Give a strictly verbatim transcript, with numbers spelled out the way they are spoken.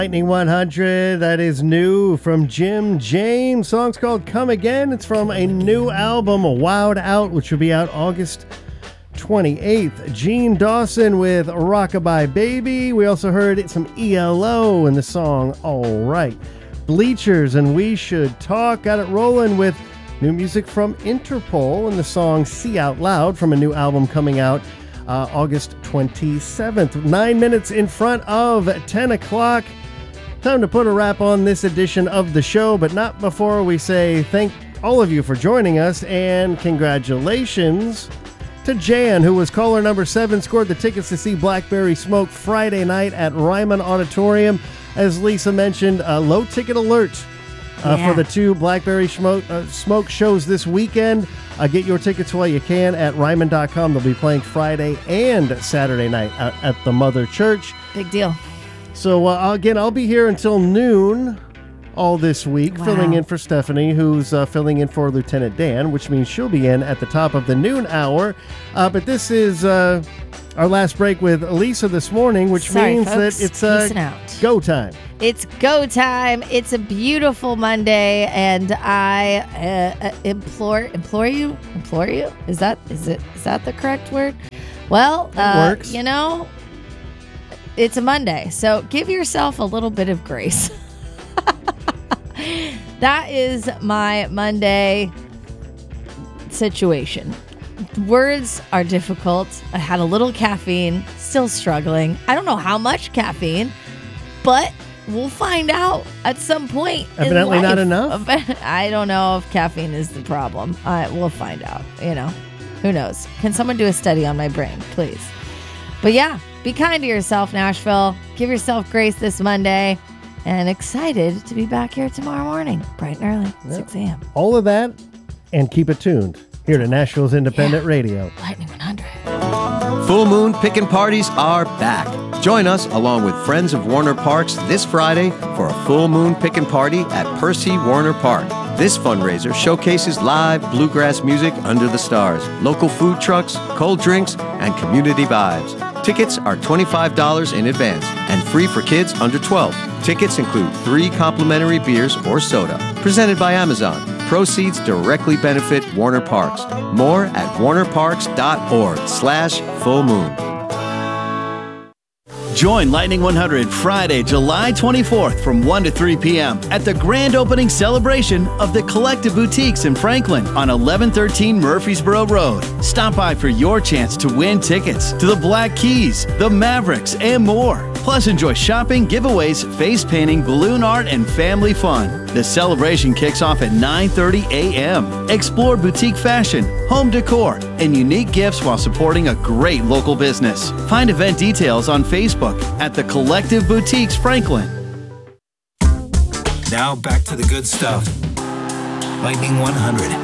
Lightning one hundred, that is new from Jim James. Song's called Come Again. It's from a new album, Wild Out, which will be out August twenty-eighth. Gene Dawson with Rockabye Baby. We also heard some E L O in the song All Right. Bleachers and We Should Talk. Got it rolling with new music from Interpol and the song See Out Loud from a new album coming out uh, August twenty-seventh. Nine minutes in front of ten o'clock. Time to put a wrap on this edition of the show, but not before we say thank all of you for joining us, and congratulations to Jan, who was caller number seven, scored the tickets to see Blackberry Smoke Friday night at Ryman Auditorium. As Lisa mentioned, a low ticket alert uh, yeah. for the two Blackberry Smoke, uh, Smoke shows this weekend. Uh, get your tickets while you can at Ryman dot com. They'll be playing Friday and Saturday night at, at the Mother Church. Big deal. So, uh, again, I'll be here until noon all this week, wow. filling in for Stephanie, who's uh, filling in for Lieutenant Dan, which means she'll be in at the top of the noon hour. Uh, but this is uh, our last break with Lisa this morning, which Sorry, means folks. that it's uh, out. go time. It's go time. It's a beautiful Monday, and I uh, uh, implore implore you, implore you. Is that is it? Is that the correct word? Well, uh, works. You know. It's a Monday, so give yourself a little bit of grace. That is my Monday situation. Words are difficult. I had a little caffeine, still struggling. I don't know how much caffeine, but we'll find out at some point. Evidently in life. not enough. I don't know if caffeine is the problem. Uh, we'll find out, you know. Who knows? Can someone do a study on my brain, please? But yeah. Be kind to yourself, Nashville. Give yourself grace this Monday. And excited to be back here tomorrow morning, bright and early, yep. six a.m. All of that, and keep it tuned here to Nashville's Independent yeah. Radio. Lightning one hundred. Full Moon Pickin' Parties are back. Join us along with friends of Warner Parks this Friday for a Full Moon Pickin' Party at Percy Warner Park. This fundraiser showcases live bluegrass music under the stars, local food trucks, cold drinks, and community vibes. Tickets are twenty-five dollars in advance and free for kids under twelve. Tickets include three complimentary beers or soda. Presented by Amazon. Proceeds directly benefit Warner Parks. More at warnerparks.org slash full moon. Join Lightning one hundred Friday, July twenty-fourth from one to three p.m. at the grand opening celebration of the Collective Boutiques in Franklin on eleven thirteen Murfreesboro Road. Stop by for your chance to win tickets to the Black Keys, the Mavericks, and more. Plus, enjoy shopping, giveaways, face painting, balloon art, and family fun. The celebration kicks off at nine thirty a.m. Explore boutique fashion, home decor, and unique gifts while supporting a great local business. Find event details on Facebook at the Collective Boutiques Franklin. Now back to the good stuff. Lightning one hundred.